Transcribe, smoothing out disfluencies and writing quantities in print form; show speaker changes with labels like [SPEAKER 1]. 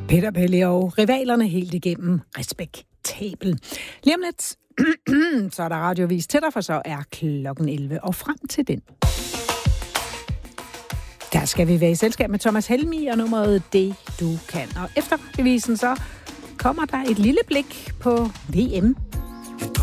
[SPEAKER 1] Peter Belli og rivalerne helt igennem respektabel. Lige om lidt, så er der radiovis til dig, for så er klokken 11 og frem til den. Der skal vi være i selskab med Thomas Helmi og nummeret Det Du Kan. Og efter radiovisen så kommer der et lille blik på VM